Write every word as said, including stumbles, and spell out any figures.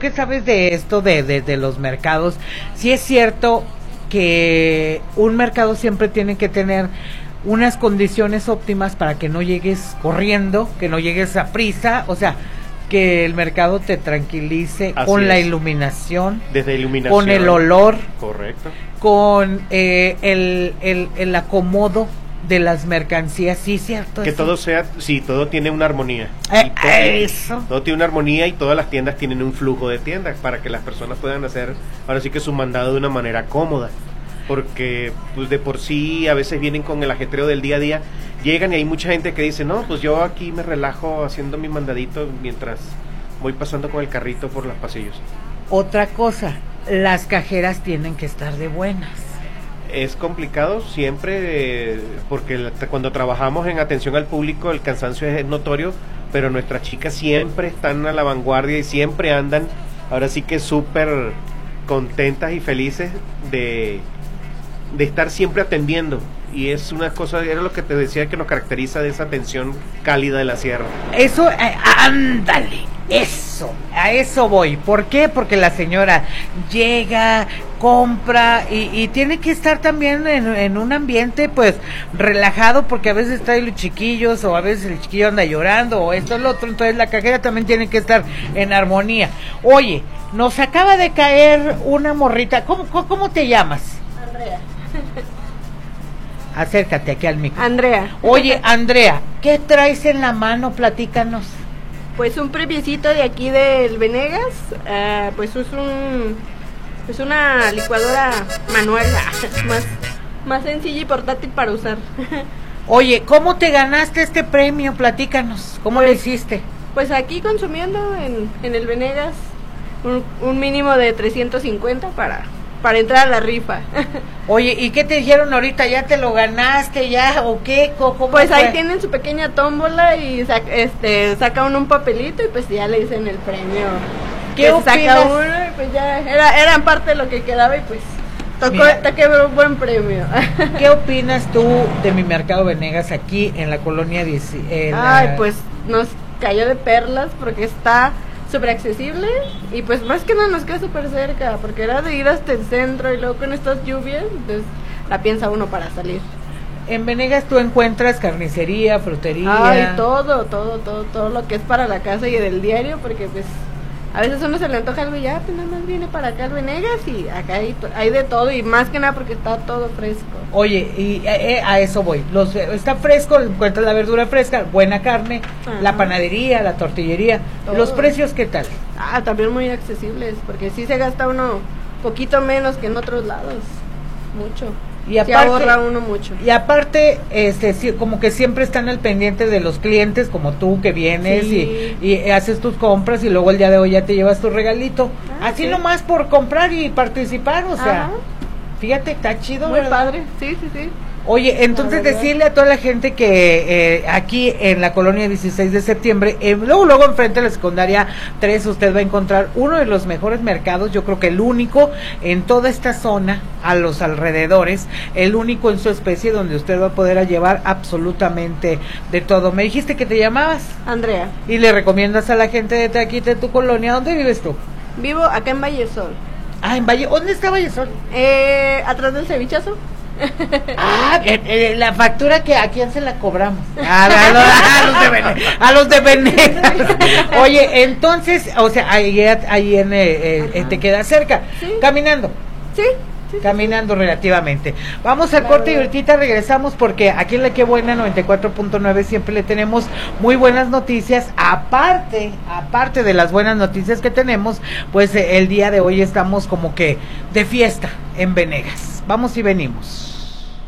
que sabes de esto, de, de, de los mercados, sí es cierto que un mercado siempre tiene que tener unas condiciones óptimas para que no llegues corriendo, que no llegues a prisa, o sea, que el mercado te tranquilice. Así con es. La iluminación, desde iluminación, con el olor, correcto, con eh, el, el, el acomodo de las mercancías, sí, cierto. Que eso. todo sea, sí, todo tiene una armonía. Eh, todo, eso. Todo tiene una armonía y todas las tiendas tienen un flujo de tiendas para que las personas puedan hacer, ahora sí que su mandado de una manera cómoda. Porque pues de por sí a veces vienen con el ajetreo del día a día, llegan y hay mucha gente que dice, no, pues yo aquí me relajo haciendo mi mandadito mientras voy pasando con el carrito por los pasillos. Otra cosa, las cajeras tienen que estar de buenas. Es complicado siempre, eh, porque la, cuando trabajamos en atención al público el cansancio es notorio, pero nuestras chicas siempre están a la vanguardia y siempre andan, ahora sí que súper contentas y felices de, de estar siempre atendiendo. Y es una cosa, era lo que te decía que nos caracteriza de esa atención cálida de la sierra. Eso, eh, ándale, eso, a eso voy. ¿Por qué? Porque la señora llega, compra y, y tiene que estar también en, en un ambiente pues relajado, porque a veces trae los chiquillos o a veces el chiquillo anda llorando o esto o lo otro, entonces la cajera también tiene que estar en armonía. Oye, nos acaba de caer una morrita, ¿cómo, cómo, cómo te llamas? Andrea. Acércate aquí al micro. Andrea. Oye, Andrea, ¿qué traes en la mano? Platícanos. Pues un premiecito de aquí del Venegas, uh, pues es un es una licuadora manual más, más sencilla y portátil para usar. Oye, ¿cómo te ganaste este premio? Platícanos, ¿cómo pues, lo hiciste? Pues aquí consumiendo en, en el Venegas un, un mínimo de trescientos cincuenta para... para entrar a la rifa. Oye, ¿y qué te dijeron ahorita? ¿Ya te lo ganaste ya o qué? ¿Cómo pues fue? Ahí tienen su pequeña tómbola y saca, este, saca uno un papelito y pues ya le dicen el premio. ¿Qué opinas? Saca uno y pues ya era, eran parte de lo que quedaba y pues tocó, tocó un buen premio. ¿Qué opinas tú de mi mercado Venegas aquí en la colonia diez? En Ay, la... pues nos cayó de perlas porque está súper accesible y pues más que nada nos queda súper cerca, porque era de ir hasta el centro y luego con estas lluvias, entonces la piensa uno para salir. En Venegas tú encuentras carnicería, frutería. Ay, todo, todo, todo, todo lo que es para la casa y del diario, porque pues a veces uno se le antoja algo y ya, pues nada más viene para acá al Venegas y acá hay, hay de todo y más que nada porque está todo fresco. Oye, y eh, a eso voy, Los, está fresco, encuentras la verdura fresca, buena carne, ajá, la panadería, la tortillería, todo. ¿Los precios qué tal? Ah, también muy accesibles, porque sí se gasta uno poquito menos que en otros lados, mucho. Y aparte, se ahorra uno mucho. Y aparte, este, como que siempre están al pendiente de los clientes, como tú que vienes, sí, y, y haces tus compras y luego el día de hoy ya te llevas tu regalito. Ah, así sí, nomás por comprar y participar, o sea, ajá, fíjate, está chido. Muy ¿verdad? Padre, sí, sí, sí. Oye, entonces decirle a toda la gente que eh, aquí en la colonia dieciséis de septiembre, eh, luego luego enfrente de la secundaria tres, usted va a encontrar uno de los mejores mercados, yo creo que el único en toda esta zona, a los alrededores, el único en su especie donde usted va a poder llevar absolutamente de todo. Me dijiste que te llamabas Andrea. Y le recomiendas a la gente de aquí, de tu colonia. ¿Dónde vives tú? Vivo acá en Vallesol. Ah, en Valle, ¿dónde está Vallesol? Eh, atrás del cevichazo. Ah, eh, eh, la factura que a quién se la cobramos. A, a, los, a los de Venegas. A los de Venegas. Oye, entonces, o sea, ahí, ahí en, eh, eh, te queda cerca. ¿Sí? Caminando. Sí. Sí, caminando sí, relativamente. Vamos al claro, corte y ahorita regresamos porque aquí en La Que Buena noventa y cuatro punto nueve siempre le tenemos muy buenas noticias. Aparte, aparte de las buenas noticias que tenemos, pues eh, el día de hoy estamos como que de fiesta en Venegas. Vamos y venimos.